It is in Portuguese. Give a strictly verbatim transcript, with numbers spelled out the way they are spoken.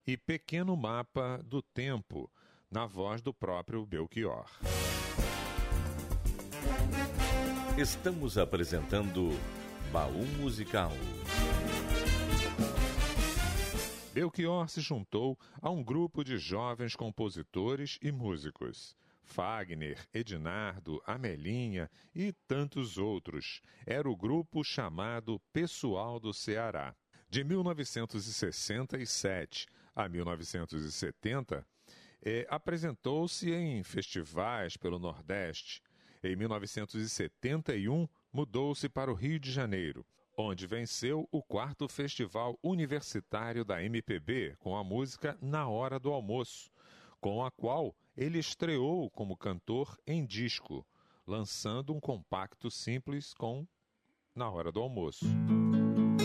e Pequeno Mapa do Tempo, na voz do próprio Belchior. Estamos apresentando Baú Musical. Belchior se juntou a um grupo de jovens compositores e músicos. Fagner, Ednardo, Amelinha e tantos outros. Era o grupo chamado Pessoal do Ceará. De mil novecentos e sessenta e sete a mil novecentos e setenta, eh, apresentou-se em festivais pelo Nordeste. Em mil novecentos e setenta e um, mudou-se para o Rio de Janeiro, onde venceu o quarto Festival Universitário da M P B com a música Na Hora do Almoço, com a qual ele estreou como cantor em disco, lançando um compacto simples com Na Hora do Almoço.